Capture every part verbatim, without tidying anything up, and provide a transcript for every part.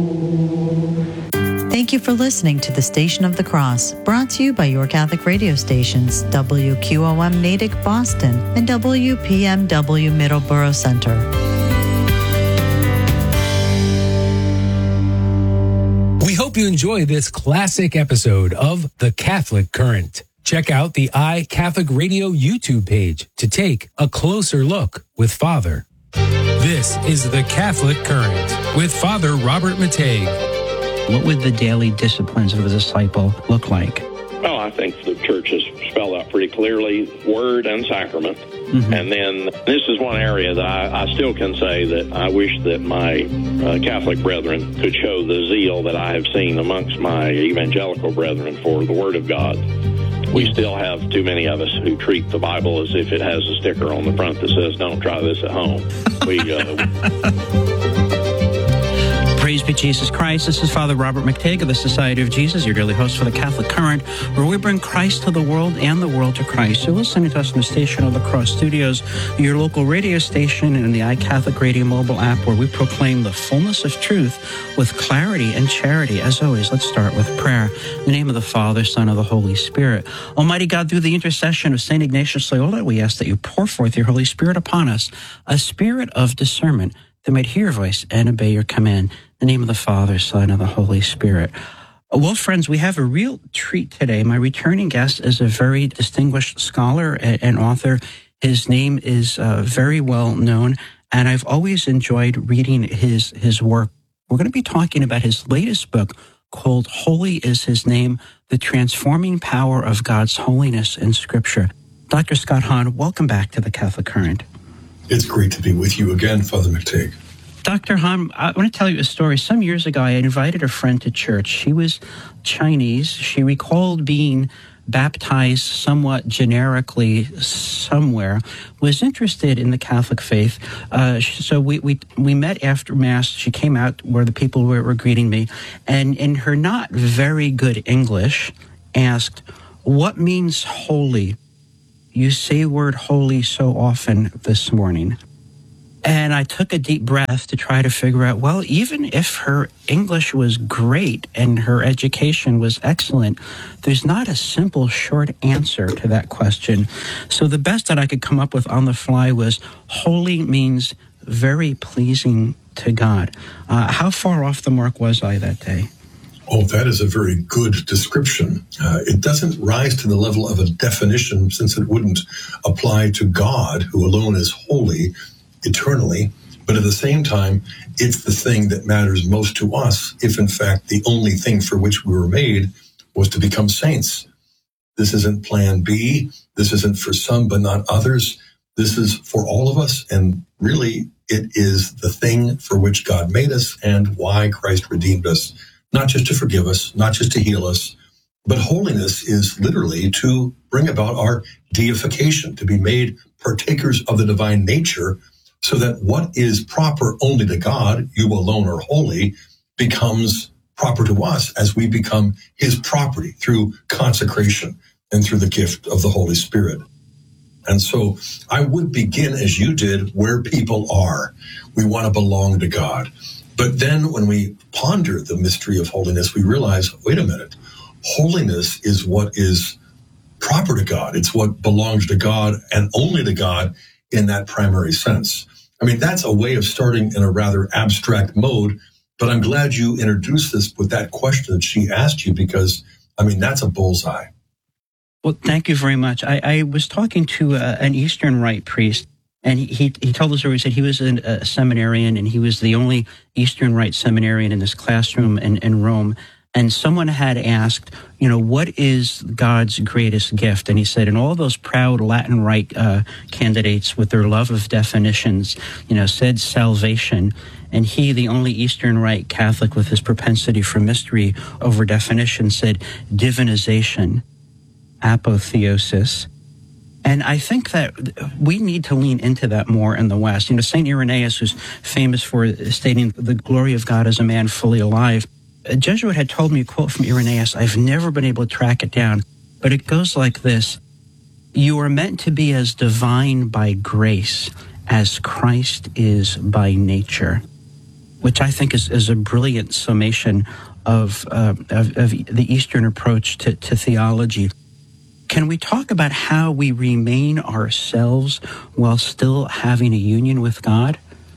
Thank you for listening to the Station of the Cross, brought to you by your Catholic radio stations, W Q O M Natick, Boston, and W P M W Middleborough Center. We hope you enjoy this classic episode of The Catholic Current. Check out the iCatholic Radio YouTube page to take a closer look with Father. This is The Catholic Current with Father Robert Matei. What would the daily disciplines of a disciple look like? Well, I think the church has spelled out pretty clearly word and sacrament. Mm-hmm. And then this is one area that I, I still can say that I wish that my uh, Catholic brethren could show the zeal that I have seen amongst my evangelical brethren for the Word of God. We still have too many of us who treat the Bible as if it has a sticker on the front that says, "Don't try this at home." We uh, Praise be Jesus Christ. This is Father Robert McTague of the Society of Jesus, your daily host for the Catholic Current, where we bring Christ to the world and the world to Christ. You're listening to us in the Station of the Cross studios, your local radio station, and in the iCatholic Radio mobile app, where we proclaim the fullness of truth with clarity and charity. As always, let's start with prayer. In the name of the Father, Son, and the Holy Spirit. Almighty God, through the intercession of Saint Ignatius Loyola, we ask that you pour forth your Holy Spirit upon us, a spirit of discernment that might hear your voice and obey your command. In the name of the Father, Son, and the Holy Spirit. Well, friends, we have a real treat today. My returning guest is a very distinguished scholar and author. His name is uh, very well known, and I've always enjoyed reading his, his work. We're going to be talking about his latest book called Holy is His Name, The Transforming Power of God's Holiness in Scripture. Doctor Scott Hahn, welcome back to the Catholic Current. It's great to be with you again, Father McTague. Doctor Hahn, I want to tell you a story. Some years ago, I invited a friend to church. She was Chinese. She recalled being baptized somewhat generically somewhere, was interested in the Catholic faith. Uh, so we, we we met after Mass. She came out where the people were, were greeting me, and in her not very good English, asked, "What means holy? You say word holy so often this morning." And I took a deep breath to try to figure out, well, even if her English was great and her education was excellent, there's not a simple, short answer to that question. So the best that I could come up with on the fly was, holy means very pleasing to God. Uh, how far off the mark was I that day? Oh, that is a very good description. Uh, it doesn't rise to the level of a definition, since it wouldn't apply to God, who alone is holy eternally, but at the same time, it's the thing that matters most to us, if in fact the only thing for which we were made was to become saints. This isn't plan B. This isn't for some but not others. This is for all of us, and really it is the thing for which God made us and why Christ redeemed us, not just to forgive us, not just to heal us, but holiness is literally to bring about our deification, to be made partakers of the divine nature, so that what is proper only to God, you alone are holy, becomes proper to us as we become his property through consecration and through the gift of the Holy Spirit. And so I would begin, as you did, where people are. We want to belong to God. But then when we ponder the mystery of holiness, we realize, wait a minute, holiness is what is proper to God. It's what belongs to God and only to God in that primary sense. I mean, that's a way of starting in a rather abstract mode, but I'm glad you introduced this with that question that she asked you, because, I mean, that's a bullseye. Well, thank you very much. I, I was talking to uh, an Eastern Rite priest, and he, he, he told the story. He said he was an, a seminarian, and he was the only Eastern Rite seminarian in this classroom in, in Rome. And someone had asked, you know, what is God's greatest gift? And he said, and all those proud Latin Rite uh, candidates with their love of definitions, you know, said salvation. And he, the only Eastern Rite Catholic with his propensity for mystery over definition, said divinization, apotheosis. And I think that we need to lean into that more in the West. You know, Saint Irenaeus, who's famous for stating the glory of God as a man fully alive, a Jesuit had told me a quote from Irenaeus. I've never been able to track it down, but it goes like this. You are meant to be as divine by grace as Christ is by nature. which I think is, is a brilliant summation of, uh, of, of the Eastern approach to, to theology. Can we talk about how we remain ourselves while still having a union with God?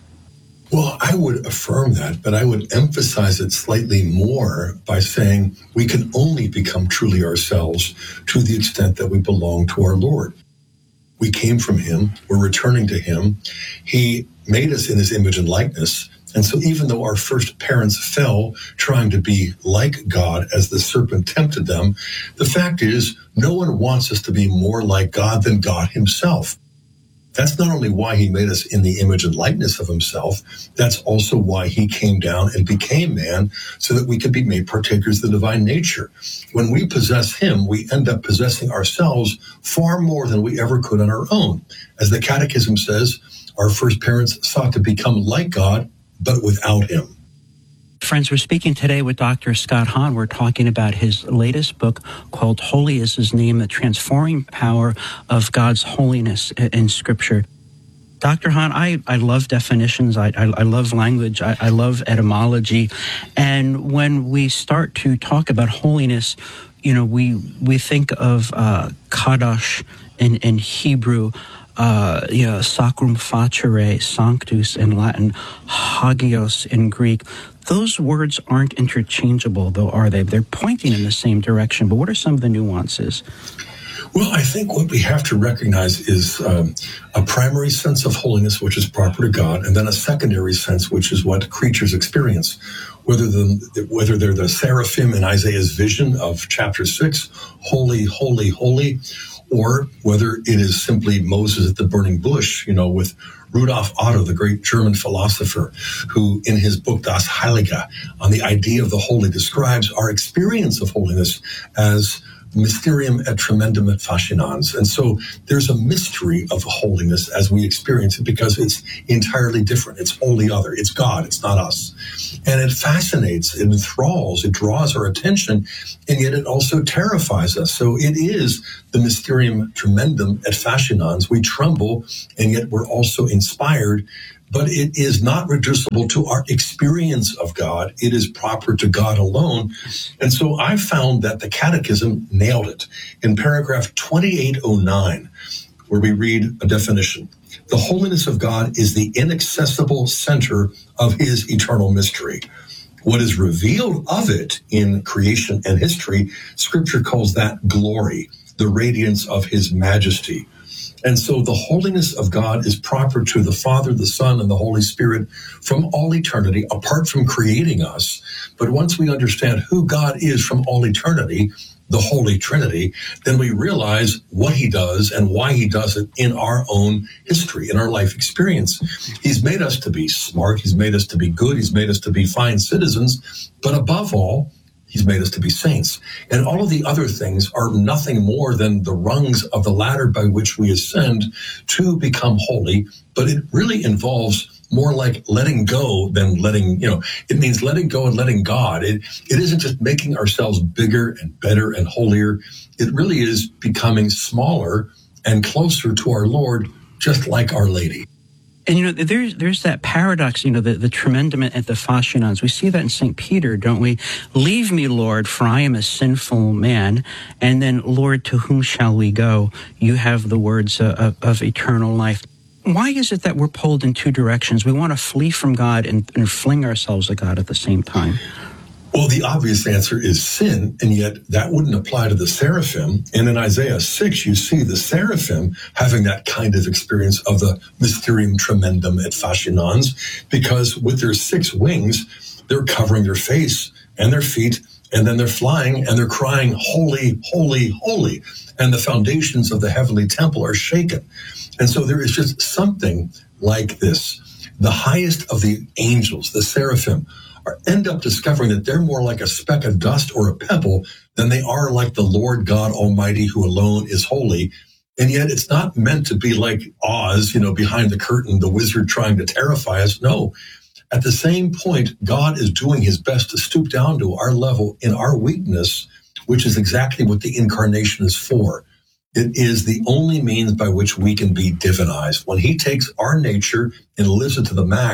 Well, I would affirm that, but I would emphasize it slightly more by saying we can only become truly ourselves to the extent that we belong to our Lord. We came from him. We're returning to him. He made us in his image and likeness. And so even though our first parents fell trying to be like God as the serpent tempted them, the fact is no one wants us to be more like God than God himself. That's not only why he made us in the image and likeness of himself, that's also why he came down and became man so that we could be made partakers of the divine nature. When we possess him, we end up possessing ourselves far more than we ever could on our own. As the Catechism says, our first parents sought to become like God, but without him. Friends, we're speaking today with Doctor Scott Hahn. We're talking about his latest book called Holy is His Name, The Transforming Power of God's Holiness in Scripture. Doctor Hahn, I, I love definitions. I, I, I love language. I, I love etymology. And when we start to talk about holiness, you know, we, we think of uh, kadosh in, in Hebrew, Uh, you know, sacrum facere, sanctus in Latin, hagios in Greek. Those words aren't interchangeable, though, are they? They're pointing in the same direction, but what are some of the nuances? Well, I think what we have to recognize is um, a primary sense of holiness, which is proper to God, and then a secondary sense, which is what creatures experience. Whether the whether they're the seraphim in Isaiah's vision of chapter six, holy, holy, holy, or whether it is simply Moses at the burning bush, you know, with Rudolf Otto, the great German philosopher, who in his book Das Heilige, on the idea of the holy, describes our experience of holiness as mysterium et tremendum et fascinans. And so there's a mystery of holiness as we experience it because it's entirely different. It's wholly other. It's God. It's not us. And it fascinates, it enthralls, it draws our attention, and yet it also terrifies us. So it is the mysterium tremendum et fascinans. We tremble, and yet we're also inspired. But it is not reducible to our experience of God. It is proper to God alone. And so I found that the Catechism nailed it. In paragraph twenty-eight oh nine, where we read a definition, the holiness of God is the inaccessible center of his eternal mystery. What is revealed of it in creation and history, Scripture calls that glory, the radiance of his majesty. And so the holiness of God is proper to the Father, the Son, and the Holy Spirit from all eternity, apart from creating us. But once we understand who God is from all eternity, the Holy Trinity, then we realize what he does and why he does it in our own history, in our life experience. He's made us to be smart. He's made us to be good. He's made us to be fine citizens. But above all, he's made us to be saints. And all of the other things are nothing more than the rungs of the ladder by which we ascend to become holy. But it really involves more like letting go than letting, you know, it means letting go and letting God. It, it isn't just making ourselves bigger and better and holier. It really is becoming smaller and closer to our Lord, just like Our Lady. And, you know, there's there's that paradox, you know, the, the tremendum et the fascinans. We see that in Saint Peter, don't we? Leave me, Lord, for I am a sinful man. And then, Lord, to whom shall we go? You have the words uh, of, of eternal life. Why is it that we're pulled in two directions? We want to flee from God and, and fling ourselves at God at the same time. Well, the obvious answer is sin, and yet that wouldn't apply to the seraphim. And in Isaiah six, you see the seraphim having that kind of experience of the mysterium tremendum et fascinans, because with their six wings, they're covering their face and their feet, and then they're flying and they're crying, holy, holy, holy. And the foundations of the heavenly temple are shaken. And so there is just something like this. The highest of the angels, the seraphim, are end up discovering that they're more like a speck of dust or a pebble than they are like the Lord God Almighty, who alone is holy. And yet it's not meant to be like Oz, you know, behind the curtain, the wizard trying to terrify us. No. At the same point, God is doing his best to stoop down to our level in our weakness, which is exactly what the incarnation is for. It is the only means by which we can be divinized. When he takes our nature and lives it to the max,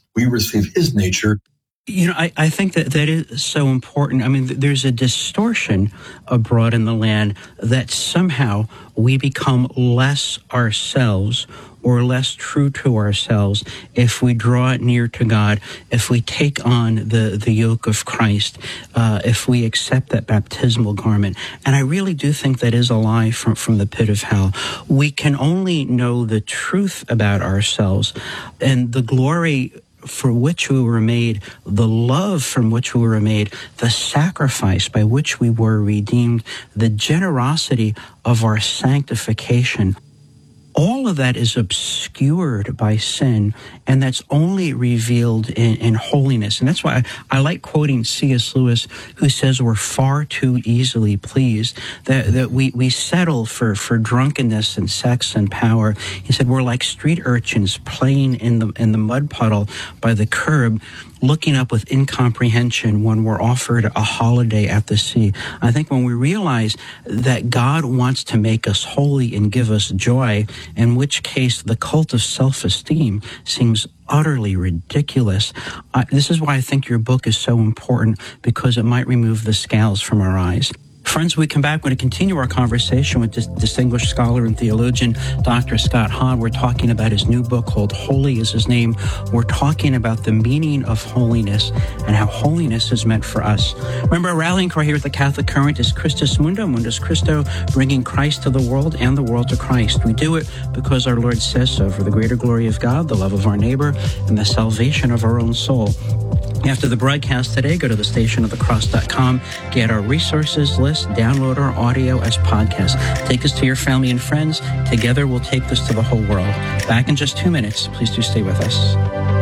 we receive his nature. You know, I, I think that that is so important. I mean, there's a distortion abroad in the land that somehow we become less ourselves or less true to ourselves if we draw near to God, if we take on the, the yoke of Christ, uh, if we accept that baptismal garment. And I really do think that is a lie from, from the pit of hell. We can only know the truth about ourselves and the glory for which we were made, the love from which we were made, the sacrifice by which we were redeemed, the generosity of our sanctification. All of that is obscured by sin, and that's only revealed in, in holiness. And that's why I, I like quoting C S Lewis, who says we're far too easily pleased, that, that we, we settle for, for drunkenness and sex and power. He said we're like street urchins playing in the, in the mud puddle by the curb, looking up with incomprehension when we're offered a holiday at the sea. I think when we realize that God wants to make us holy and give us joy, in which case the cult of self-esteem seems utterly ridiculous. Uh, this is why I think your book is so important, because it might remove the scales from our eyes. Friends, when we come back, we're going to continue our conversation with this distinguished scholar and theologian, Doctor Scott Hahn. We're talking about his new book called Holy is His Name. We're talking about the meaning of holiness and how holiness is meant for us. Remember, our rallying cry here at the Catholic Current is Christus Mundo, Mundus Christo, bringing Christ to the world and the world to Christ. We do it because our Lord says so, for the greater glory of God, the love of our neighbor, and the salvation of our own soul. After the broadcast today, go to the station of the cross dot com, get our resources list, download our audio as podcasts. Take us to your family and friends. Together, we'll take this to the whole world. Back in just two minutes. Please do stay with us.